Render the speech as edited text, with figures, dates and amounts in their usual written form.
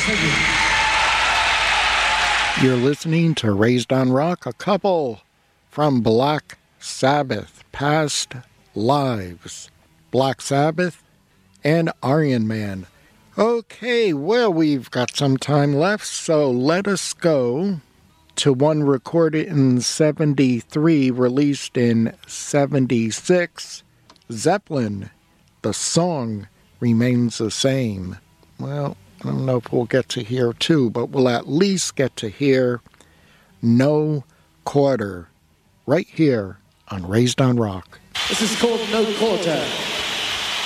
You're listening to Raised on Rock, a couple from Black Sabbath, past lives. Black Sabbath and Iron Man. Okay, well, we've got some time left, so let us go to one recorded in 73, released in 76. Zeppelin, the song remains the same. Well, I don't know if we'll get to hear two, but we'll at least get to hear No Quarter right here on Raised on Rock. This is called No Quarter.